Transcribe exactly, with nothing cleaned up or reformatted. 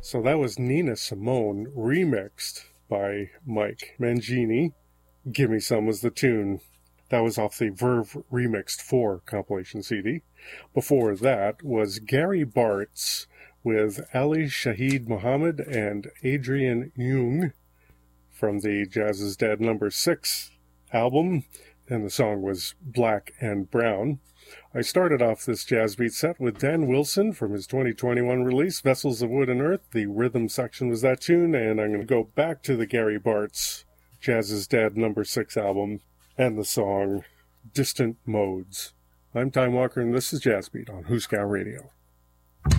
So that was Nina Simone remixed by Mike Mangini. Gimme Some was the tune. That was off the Verve Remixed four compilation C D. Before that was Gary Bartz with Ali Shaheed Muhammad and Adrian Young from the Jazz is Dead number six album, and the song was Black and Brown. I started off this jazz beat set with Dan Wilson from his twenty twenty-one release, Vessels of Wood and Earth. The rhythm section was that tune, and I'm going to go back to the Gary Bartz Jazz is Dead number six album and the song Distant Modes. I'm Time Walker, and this is Jazz Beat on Hooskow Radio.